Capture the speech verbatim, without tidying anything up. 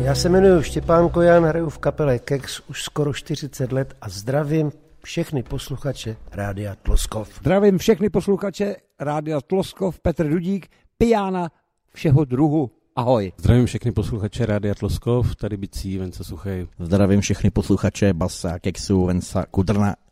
Já se jmenuji Štěpán Kojan, hraju v kapele Kex už skoro čtyřicet let a zdravím všechny posluchače Rádia Tloskov. Zdravím všechny posluchače Rádia Tloskov, Petr Dudík, pijána všeho druhu. Ahoj. Zdravím všechny posluchače Rádia Tloskov, tady Bicí, Venca Suchej. Zdravím všechny posluchače Basa, Kexu, Venca Kudrna.